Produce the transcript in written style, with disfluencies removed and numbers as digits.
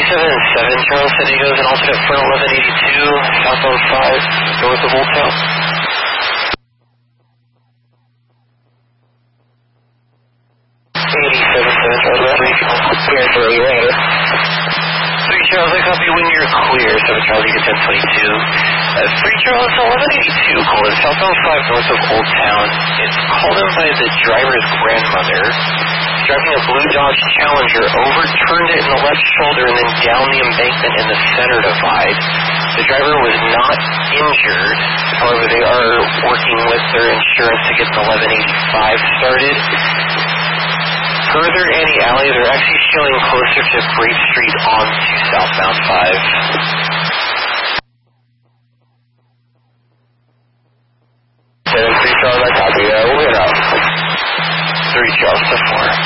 Charles, San Diego's an alternate for 1182, southbound 5, north of Old Town. 87 Charles, 3 Charles, I copy when you're clear, 7 Charles, you get 1022. 3 Charles, 1182, call it southbound 5, north of Old Town. It's called in by the driver's grandmother. Driving a blue Dodge Challenger, overturned it in the left shoulder and then down the embankment in the center divide. The driver was not injured. However, they are working with their insurance to get the 1185 started. Further Annie Alley, they're actually showing closer to Brave Street onto southbound 5. 3 Charles, I copy. We'll get out. 3 Charles,